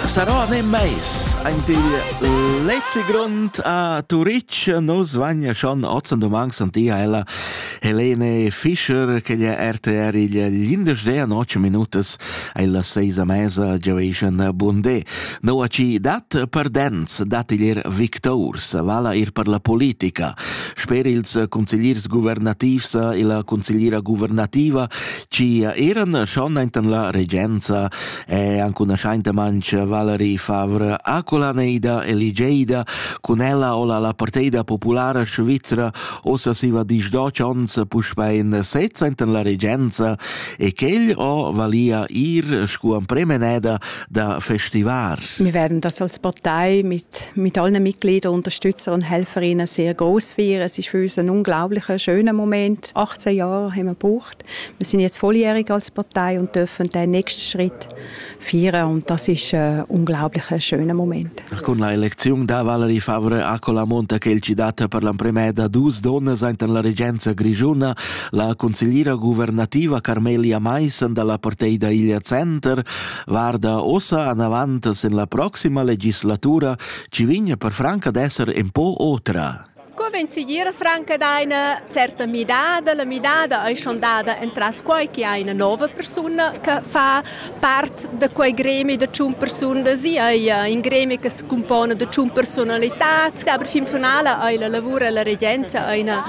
Sarò anem mais. Ein letzte Grund a Turic nos vagna schon 8 domangs antia ella Helene Fischer che gli RTR gli indesdea 8 minutos ella 6 mesa Joation Bundé. No a ci dat perdents dat ilir victors vala ir per la politica. Sper ils consigliers governatives e la consigliera governativa ci eran schon enten la regenza e anche una scianta manch Valerie Favre Acolaneida Eligeida con ella o la partida popolare svizzera ossa si va disdocions puspain setza enten la regenza e ch'egl o valia ir scuan premeneda da festivar. Wir werden das als Partei mit allen Mitgliedern, Unterstützer und Helferinnen sehr groß feiern. Es ist für uns ein unglaublicher, schöner Moment. 18 Jahre haben wir gebraucht. Wir sind jetzt volljährig als Partei und dürfen den nächsten Schritt feiern. Und das ist ein unglaublicher, schöner Moment. Con la elezione da Valerie Favre Acolamonte che il ci data per l'impremeda dus donne in la regenza Grigiuna, la consigliera governativa Carmelia Meissen dalla partita Ilia Center guarda ossa an avanti in la prossima legislatura ci vigna per Franca d'essere un po' otra. Consigliere Franca da una certa midada, la midada è schon data entras quai che ha una nuova persona che fa parte di quei gremi di 5 persone, sì, è un gremi che si compone di 5 personalità, aber fin finale è la lavoro e la regenza, è un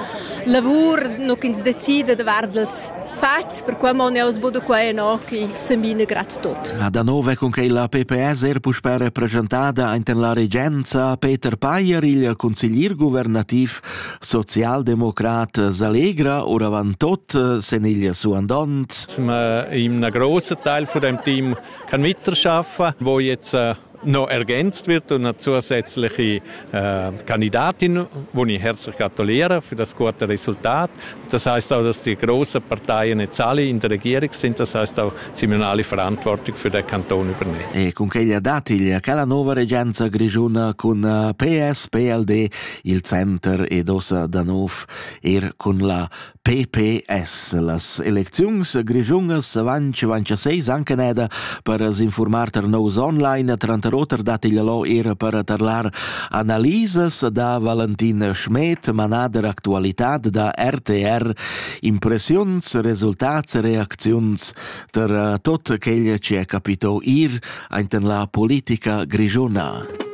lavoro che si decide di vardels fats, per cui non è osbodo quai no che si mina grazie tutto. Da nove con che la PPS er puspere presentata in la regenza Peter Payer, il consigliere governativo Sozialdemokrat Zalegra oder van tot seniglia su andont. Man in einem grossen Teil von dem Team kann mitarbeiten, wo jetzt noch ergänzt wird und eine zusätzliche Kandidatin, wo ich herzlich gratuliere für das gute Resultat. Das heißt auch, dass die grossen Parteien jetzt alle in der Regierung sind. Das heißt auch, sie müssen alle Verantwortung für den Kanton übernehmen. E con che gli dati che la nuova regenza Grigiuna con PS, PLD, il Center ed ossa da nov con la PPS. Las eleczions Grigiunas 26 anche neda per informar nos online 30 roter dati glielo per tarlar analises da Valentin Schmidt, manader actualitat da RTR, impressions, resultats, reaczions ter tot che ci è capito ir in la politica Grigiuna.